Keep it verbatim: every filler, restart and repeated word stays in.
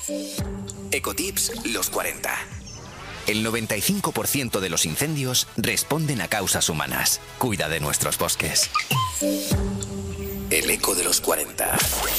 Ecotips los cuarenta. El noventa y cinco por ciento de los incendios responden a causas humanas. Cuida de nuestros bosques. El eco de los cuarenta.